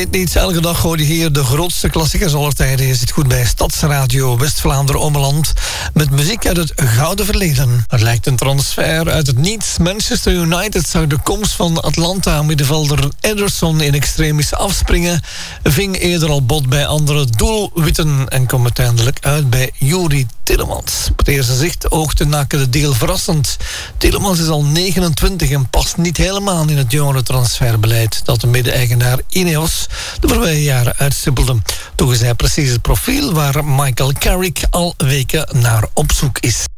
weet niet, elke dag hoor je hier de grootste klassiekers aller tijden. Je zit goed bij Stadsradio West-Vlaanderen-Ommeland met muziek uit het gouden verleden. Het lijkt een transfer uit het niets. Manchester United zag de komst van Atlanta-middenvelder Ederson in extremis afspringen, ving eerder al bot bij andere doelwitten en kwam uiteindelijk uit bij Youri Tielemans. Op het eerste zicht oogde Naken de deal verrassend. Tielemans is al 29 en past niet helemaal in het jongere transferbeleid dat de mede-eigenaar Ineos de voorbije jaren uitstippelde. Toch is hij precies het profiel waar Michael Carrick al weken naar op zoek is.